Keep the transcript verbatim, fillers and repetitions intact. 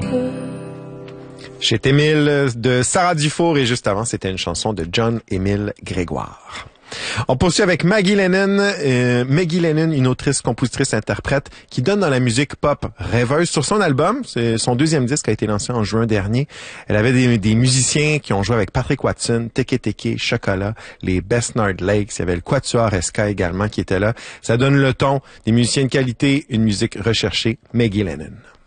Chez Émile de Sarah Dufour et juste avant, c'était une chanson de John-Émile Grégoire. On poursuit avec Maggie Lennon, euh, Maggie Lennon, une autrice, compositrice, interprète qui donne dans la musique pop rêveuse. Sur son album, c'est son deuxième disque a été lancé en juin dernier. Elle avait des, des musiciens qui ont joué avec Patrick Watson, Teke Teke, Chocolat, les Besnard Lakes. Il y avait le Quatuor Esca également qui était là. Ça donne le ton, des musiciens de qualité, une musique recherchée. Maggie Lennon.